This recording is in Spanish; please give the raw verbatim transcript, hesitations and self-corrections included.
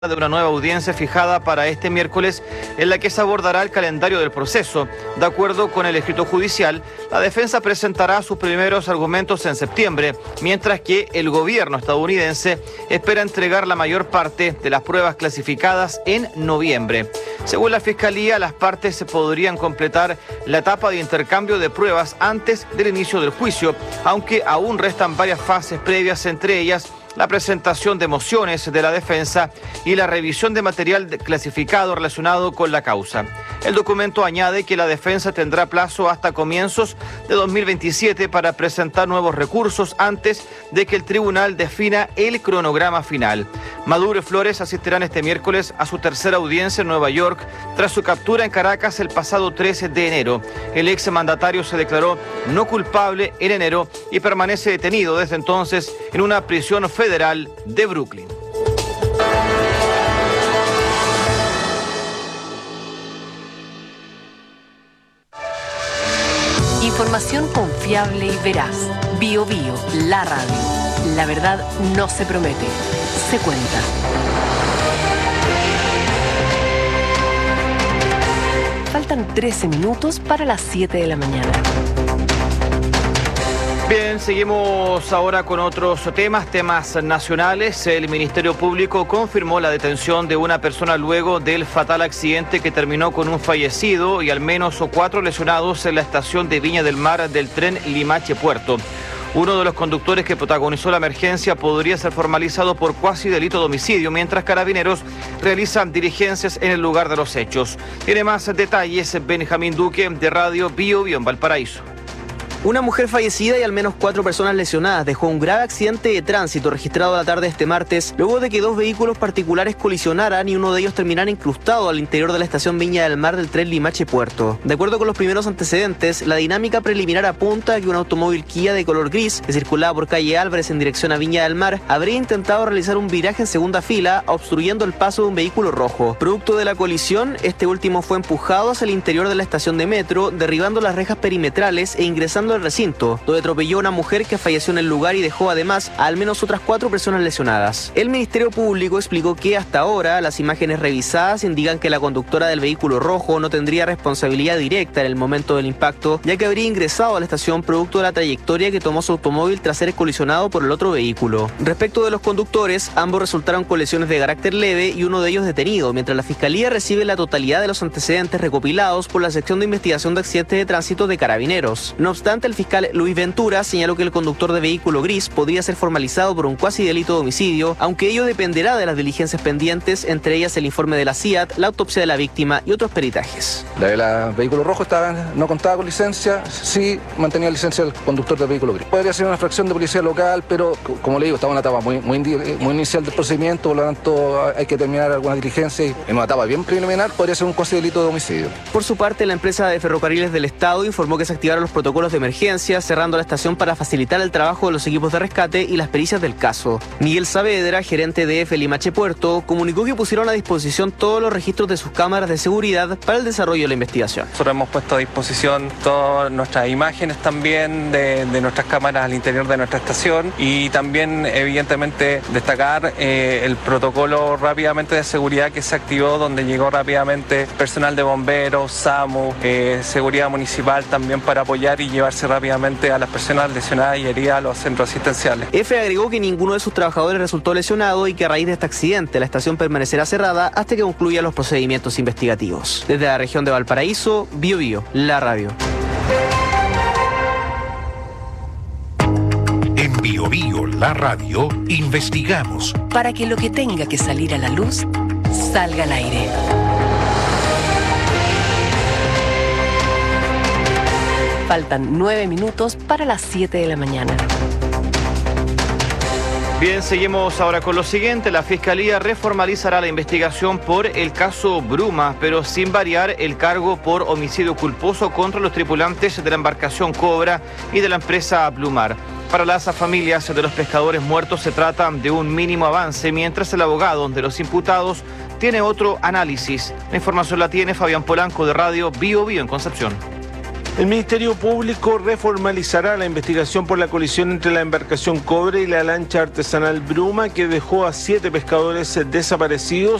de una nueva audiencia fijada para este miércoles en la que se abordará el calendario del proceso. De acuerdo con el escrito judicial, la defensa presentará sus primeros argumentos en septiembre, mientras que el gobierno estadounidense espera entregar la mayor parte de las pruebas clasificadas en noviembre. Según la Fiscalía, las partes se podrían completar la etapa de intercambio de pruebas antes del inicio del juicio, aunque aún restan varias fases previas, entre ellas la presentación de mociones de la defensa y la revisión de material clasificado relacionado con la causa. El documento añade que la defensa tendrá plazo hasta comienzos de dos mil veintisiete para presentar nuevos recursos antes de que el tribunal defina el cronograma final. Maduro y Flores asistirán este miércoles a su tercera audiencia en Nueva York tras su captura en Caracas el pasado trece de enero. El exmandatario se declaró no culpable en enero y permanece detenido desde entonces en una prisión federal de Brooklyn. Información confiable y veraz. Bio Bio, la radio. La verdad no se promete, se cuenta. Faltan trece minutos para las siete de la mañana. Bien, seguimos ahora con otros temas, temas nacionales. El Ministerio Público confirmó la detención de una persona luego del fatal accidente que terminó con un fallecido y al menos cuatro lesionados en la estación de Viña del Mar del tren Limache-Puerto. Uno de los conductores que protagonizó la emergencia podría ser formalizado por cuasi delito de homicidio, mientras Carabineros realizan diligencias en el lugar de los hechos. Tiene más detalles Benjamín Duque de Radio Bio Bio en Valparaíso. Una mujer fallecida y al menos cuatro personas lesionadas dejó un grave accidente de tránsito registrado la tarde de este martes, luego de que dos vehículos particulares colisionaran y uno de ellos terminara incrustado al interior de la estación Viña del Mar del tren Limache-Puerto. De acuerdo con los primeros antecedentes, la dinámica preliminar apunta a que un automóvil Kia de color gris, que circulaba por calle Álvarez en dirección a Viña del Mar, habría intentado realizar un viraje en segunda fila, obstruyendo el paso de un vehículo rojo. Producto de la colisión, este último fue empujado hacia el interior de la estación de metro, derribando las rejas perimetrales e ingresando el recinto, donde atropelló a una mujer que falleció en el lugar y dejó además a al menos otras cuatro personas lesionadas. El Ministerio Público explicó que hasta ahora las imágenes revisadas indican que la conductora del vehículo rojo no tendría responsabilidad directa en el momento del impacto, ya que habría ingresado a la estación producto de la trayectoria que tomó su automóvil tras ser colisionado por el otro vehículo. Respecto de los conductores, ambos resultaron con lesiones de carácter leve y uno de ellos detenido, mientras la Fiscalía recibe la totalidad de los antecedentes recopilados por la sección de investigación de accidentes de tránsito de Carabineros. No obstante, el fiscal Luis Ventura señaló que el conductor de vehículo gris podría ser formalizado por un cuasi delito de homicidio, aunque ello dependerá de las diligencias pendientes, entre ellas el informe de la C I A T, la autopsia de la víctima y otros peritajes. La del vehículo rojo estaba, no contaba con licencia, sí mantenía licencia el conductor del vehículo gris. Podría ser una fracción de policía local, pero como le digo, estaba en una etapa muy, muy, muy inicial del procedimiento, por lo tanto hay que terminar algunas diligencias y en una etapa bien preliminar podría ser un cuasi delito de homicidio. Por su parte, la empresa de ferrocarriles del Estado informó que se activaron los protocolos de emergencia, cerrando la estación para facilitar el trabajo de los equipos de rescate y las pericias del caso. Miguel Saavedra, gerente de F Limache Puerto, comunicó que pusieron a disposición todos los registros de sus cámaras de seguridad para el desarrollo de la investigación. Nosotros hemos puesto a disposición todas nuestras imágenes también de, de nuestras cámaras al interior de nuestra estación y también evidentemente destacar eh, el protocolo rápidamente de seguridad que se activó, donde llegó rápidamente personal de bomberos, SAMU, eh, seguridad municipal también para apoyar y llevarse rápidamente a las personas lesionadas y heridas a los centros asistenciales. F agregó que ninguno de sus trabajadores resultó lesionado y que a raíz de este accidente la estación permanecerá cerrada hasta que concluyan los procedimientos investigativos. Desde la región de Valparaíso, Bio Bio, la radio. En Bio Bio, la radio, investigamos Para que lo que tenga que salir a la luz, salga al aire. Faltan nueve minutos para las siete de la mañana. Bien, seguimos ahora con lo siguiente. La Fiscalía reformalizará la investigación por el caso Bruma, pero sin variar el cargo por homicidio culposo contra los tripulantes de la embarcación Cobra y de la empresa Blumar. Para las familias de los pescadores muertos se trata de un mínimo avance, mientras el abogado de los imputados tiene otro análisis. La información la tiene Fabián Polanco de Radio Bio Bio en Concepción. El Ministerio Público reformalizará la investigación por la colisión entre la embarcación Cobre y la lancha artesanal Bruma, que dejó a siete pescadores desaparecidos.